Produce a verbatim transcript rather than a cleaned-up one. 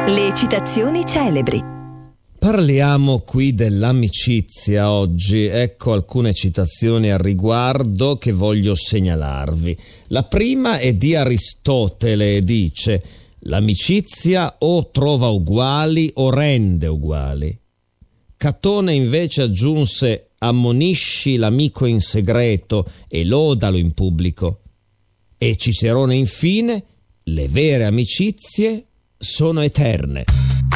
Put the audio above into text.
Le citazioni celebri. Parliamo qui dell'amicizia oggi. Ecco alcune citazioni al riguardo che voglio segnalarvi. La prima è di Aristotele e dice: l'amicizia o trova uguali o rende uguali. Catone invece aggiunse: ammonisci l'amico in segreto e lodalo in pubblico. E Cicerone infine: le vere amicizie sono eterne.